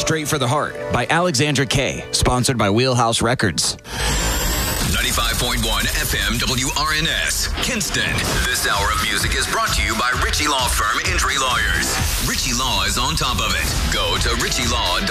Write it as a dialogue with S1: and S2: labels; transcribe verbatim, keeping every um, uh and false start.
S1: Straight for the Heart by Alexandra Kay, sponsored by Wheelhouse Records.
S2: ninety-five point one F M W R N S, Kinston. This hour of music is brought to you by Ritchie Law Firm Injury Lawyers. Ritchie Law is on top of it. Go to ritchie law dot com.